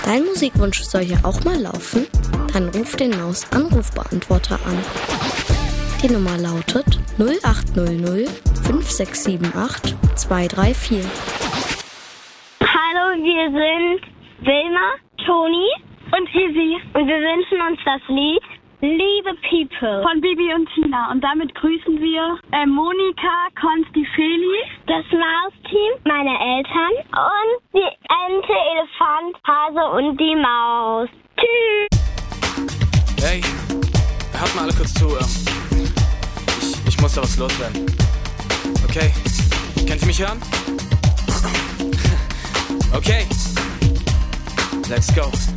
Dein Musikwunsch soll hier auch mal laufen? Dann ruf den Maus Anrufbeantworter an. Die Nummer lautet 0800 5678 234. Hallo, wir sind Wilma, Toni und Izzy. Und wir wünschen uns das Lied Liebe People von Bibi und Tina. Und damit grüßen wir Monika, Konsti, Feli, das Maus-Team, meine Eltern und die Ente, Elefant, Hase und die Maus. Tschüss! Hey, hört mal alle kurz zu. Ich muss da was loswerden. Okay? Könnt ihr mich hören? Okay. Let's go.